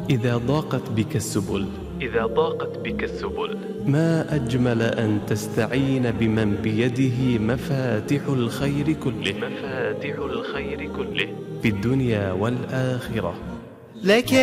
إذا ضاقت بك السبل ما أجمل أن تستعين بمن بيده مفاتيح الخير كله في الدنيا والآخرة. لك